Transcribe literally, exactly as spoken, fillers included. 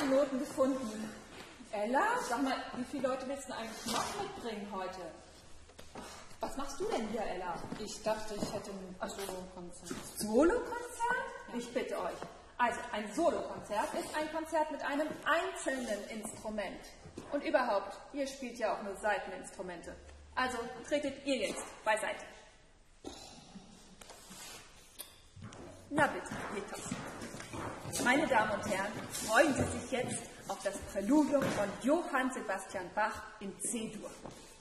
die Noten gefunden. Ella, sag mal, wie viele Leute willst du eigentlich noch mitbringen heute? Was machst du denn hier, Ella? Ich dachte, ich hätte ein Solokonzert. Solokonzert? Ja. Ich bitte euch. Also, ein Solokonzert ist ein Konzert mit einem einzelnen Instrument. Und überhaupt, ihr spielt ja auch nur Saiteninstrumente. Also, tretet ihr jetzt beiseite. Na bitte, Peter. Meine Damen und Herren, freuen Sie sich jetzt auf das Präludium von Johann Sebastian Bach in C-Dur.